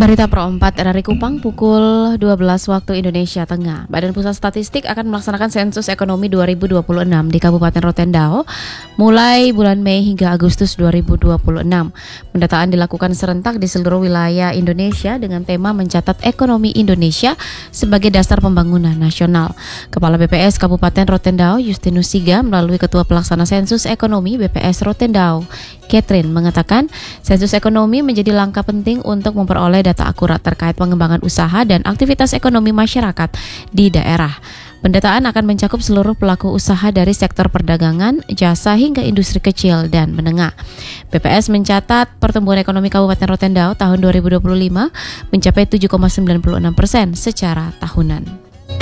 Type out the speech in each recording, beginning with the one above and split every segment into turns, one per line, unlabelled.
Berita Pro 4 RRI Kupang pukul 12 waktu Indonesia Tengah. Badan Pusat Statistik akan melaksanakan sensus ekonomi 2026 di Kabupaten Rotendao mulai bulan Mei hingga Agustus 2026. Pendataan dilakukan serentak di seluruh wilayah Indonesia dengan tema mencatat ekonomi Indonesia sebagai dasar pembangunan nasional. Kepala BPS Kabupaten Rotendao Justinus Siga melalui Ketua Pelaksana Sensus Ekonomi BPS Rotendao Catherine mengatakan sensus ekonomi menjadi langkah penting untuk memperoleh data akurat terkait pengembangan usaha dan aktivitas ekonomi masyarakat di daerah. Pendataan akan mencakup seluruh pelaku usaha dari sektor perdagangan, jasa hingga industri kecil dan menengah. BPS mencatat pertumbuhan ekonomi Kabupaten Rotendao tahun 2025 mencapai 7,96% secara tahunan.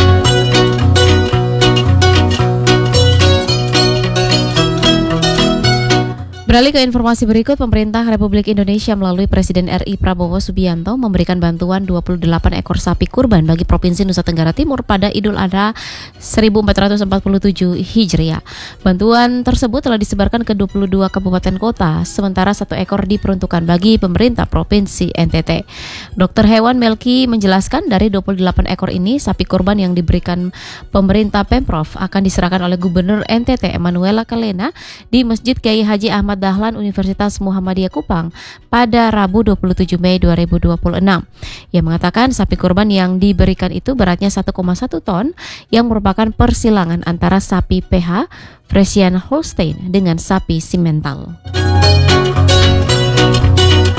Beralih ke informasi berikut, pemerintah Republik Indonesia melalui Presiden RI Prabowo Subianto memberikan bantuan 28 ekor sapi kurban bagi Provinsi Nusa Tenggara Timur pada Idul Adha 1447 Hijriah. Bantuan tersebut telah disebarkan ke 22 kabupaten kota, sementara 1 ekor diperuntukkan bagi pemerintah Provinsi NTT. Dr. Hewan Melki menjelaskan dari 28 ekor ini, sapi kurban yang diberikan pemerintah Pemprov akan diserahkan oleh Gubernur NTT Emanuela Kalena di Masjid Kiai Haji Ahmad Dahlan Universitas Muhammadiyah Kupang pada Rabu 27 Mei 2026. Ia mengatakan sapi kurban yang diberikan itu beratnya 1,1 ton yang merupakan persilangan antara sapi PH Friesian Holstein dengan sapi Simmental.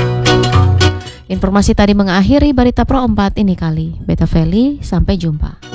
Informasi tadi mengakhiri Berita Pro 4 ini kali. Beta Feli, sampai jumpa.